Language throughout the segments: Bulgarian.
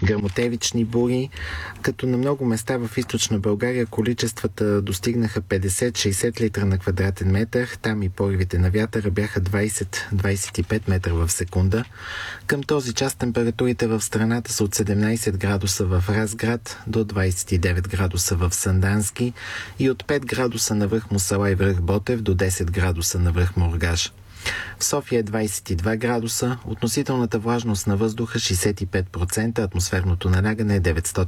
гръмотевични бури, като на много места в източна България количествата достигнаха 50-60 литра на квадратен метър. Там и поривите на вятъра бяха 20-25 метра в секунда. Към този час температурите в страната са от 17 градуса в Разград до 29 градуса в Сандански и от 5 градуса на връх Мусала и връх Ботев до 10 градуса на връх Мургаш. В София е 22 градуса, относителната влажност на въздуха 65%, атмосферното налягане е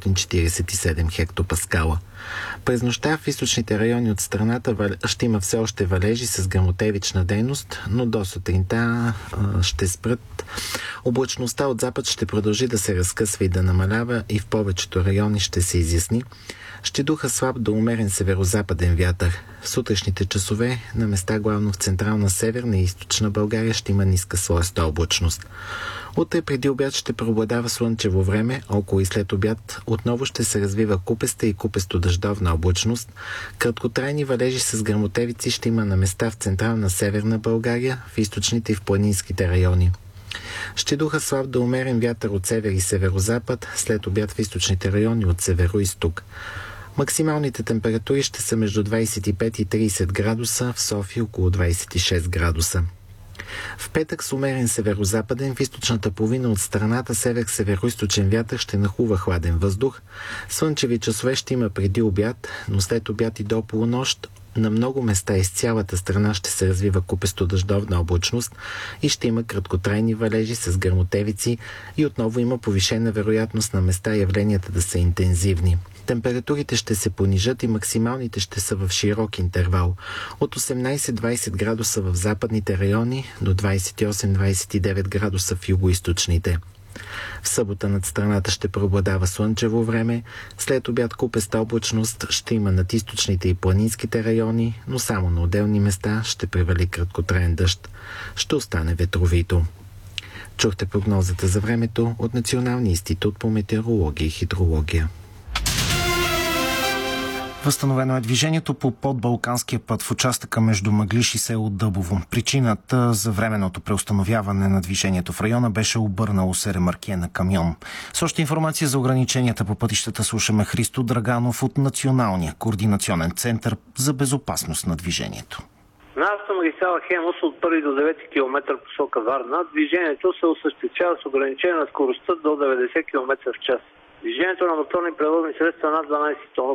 947 хектопаскала. През нощта в източните райони от страната ще има все още валежи с гръмотевична дейност, но до сутринта ще спрат. Облачността от запад ще продължи да се разкъсва и да намалява и в повечето райони ще се изясни. Ще духа слаб до умерен северо-западен вятър. В сутрешните часове на места главно в централна, северна и източна България ще има ниска слоеста облачност. Утре преди обяд ще преобладава слънчево време, около и след обяд отново ще се развива купеста и купесто-дъждовна облачност. Краткотрайни валежи с гръмотевици ще има на места в централна, северна България, в източните и в планинските райони. Ще духа слаб до умерен вятър от север и северозапад, след обяд в източните райони от северо-изток. Максималните температури ще са между 25 и 30 градуса, в София около 26 градуса. В петък с умерен северозападен, в източната половина от страната север-североизточен вятър ще нахлува хладен въздух. Слънчеви часове ще има преди обяд, но след обяд и до полунощ на много места из цялата страна ще се развива купесто-дъждовна облачност и ще има краткотрайни валежи с гръмотевици и отново има повишена вероятност на места явленията да са интензивни. Температурите ще се понижат и максималните ще са в широк интервал. От 18-20 градуса в западните райони до 28-29 градуса в югоизточните. В събота над страната ще преобладава слънчево време, след обяд купеста облачност ще има над източните и планинските райони, но само на отделни места ще превали краткотраен дъжд. Ще остане ветровито. Чухте прогнозата за времето от Националния институт по метеорология и хидрология. Възстановено е движението по подбалканския път в участъка между Мъглиж и село Дъбово. Причината за временното преустановяване на движението в района беше обърнало се ремарке на камион. С още информация за ограниченията по пътищата слушаме Христо Драганов от Националния координационен център за безопасност на движението. На автомагистрала Хемус от 1 до 9 км посока Варна движението се осъществява с ограничение на скоростта до 90 км в час. Движението на моторни превозни средства над 12 тонов